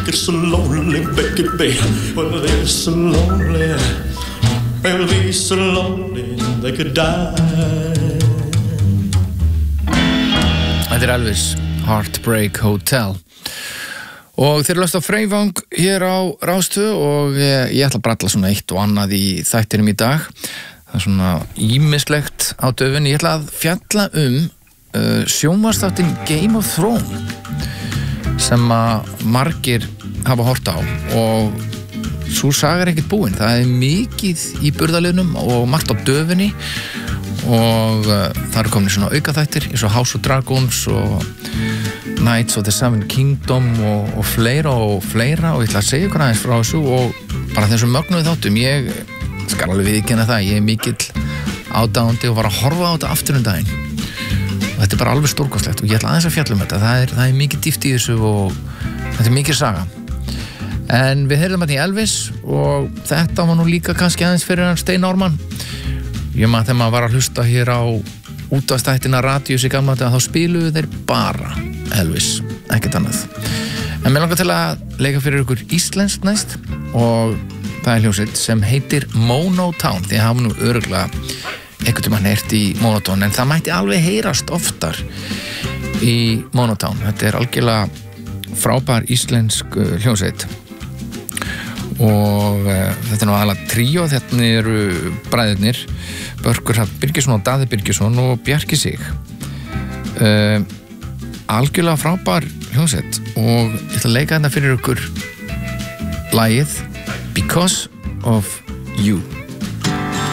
get so lonely, baby. Well, they're so lonely. They'll be so lonely they could die. Þetta Elvis, Heartbreak Hotel. Og þeir löst á Freyvang hér á Rástvö og ég ætla að bralla svona eitt og annað í þættinum í dag. Það svona ýmislegt á döfunni. Ég ætla að fjalla sjónvarpsþáttinn Game of Thrones sem að margir hafa hort á og sú saga ekkert búin. Það mikið í burðarliðnum og margt á döfunni og það eru komin svona aukaþættir eins og House of Dragons og Knights of the Seven Kingdom og fleira og ég ætla að segja ykkur aðeins frá þessu og bara þessum mögnuðu þáttum. Ég skal alveg viðurkenna það, ég mikill ádáandi og var að horfa á þetta aftur daginn og þetta bara alveg stórkostlegt og ég ætla aðeins að fjalla þetta. Það mikið dýpt í þessu og þetta mikið saga. En við heyrðum þetta í Elvis og þetta var nú líka kannski aðeins fyrir hann Stein Ármann. Ég maður þegar maður var að hlusta hér á útvarpsþættina Radius í gamla daga þá spiluðu þeir bara Elvis, ekkert annað. En mér langar til að leika fyrir ykkur íslenskt næst og það hljómsveit sem heitir Monotown. Þið hafa nú örugglega einhvern tímann heyrt í Monotown en það mætti alveg heyrast oftar í Monotown. Þetta algjörlega frábær íslensk hljómsveit og þetta nú aðalega tríó. Þetta eru bræðurnir Börkur Hrafn Birgisson og Daði Birgisson og Bjarki Sig. Algjörlega frábær hljómsveit og ég ætla að leika þetta fyrir ykkur lagið Because of You.